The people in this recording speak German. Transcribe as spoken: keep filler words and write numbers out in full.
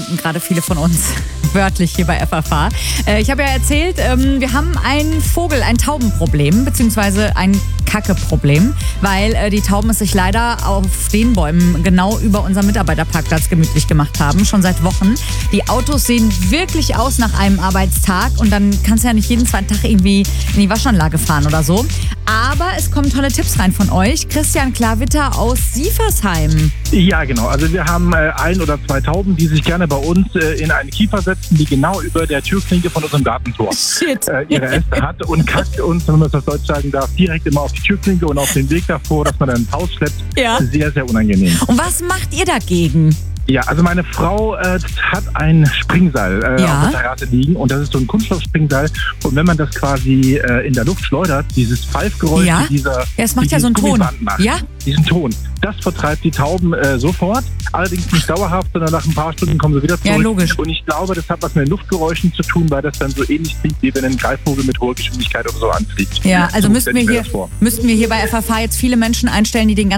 gerade viele von uns wörtlich hier bei F F H. Äh, ich habe ja erzählt, ähm, wir haben ein Vogel-, ein Taubenproblem, beziehungsweise ein Kacke-Problem, weil äh, die Tauben es sich leider auf den Bäumen genau über unserem Mitarbeiterparkplatz gemütlich gemacht haben, schon seit Wochen. Die Autos sehen wirklich aus nach einem Arbeitstag und dann kannst du ja nicht jeden zweiten Tag irgendwie in die Waschanlage fahren oder so. Aber es kommen tolle Tipps rein von euch. Christian Klawitter aus Siefersheim. Ja, genau. Also wir haben äh, ein oder zwei Tauben, die sich gerne bei uns äh, in einen Kiefer setzen, die genau über der Türklinke von unserem Gartentor Shit. äh, ihre Äste hat und kackt uns, wenn man das auf Deutsch sagen darf, direkt immer auf die Türklinke und auf den Weg davor, dass man dann ins Haus schleppt. Ja. Sehr, sehr unangenehm. Und was macht ihr dagegen? Ja, also meine Frau äh, hat ein Springseil äh, Ja. auf der Terrasse liegen und das ist so ein Kunststoffspringseil und wenn man das quasi äh, in der Luft schleudert, dieses Pfeifgeräusch, Ja. die dieser Ja, es macht die ja so einen dieses Ton. Gummiband macht, Ja. diesen Ton, das vertreibt die Tauben äh, sofort, allerdings nicht dauerhaft, sondern nach ein paar Stunden kommen sie wieder zurück. Ja, logisch. Und ich glaube, das hat was mit den Luftgeräuschen zu tun, weil das dann so ähnlich klingt, wie wenn ein Greifvogel mit hoher Geschwindigkeit oder so anfliegt. Ja, also So müssten stell wir ich mir hier, das vor. müssten wir hier bei F F H jetzt viele Menschen einstellen, die den ganzen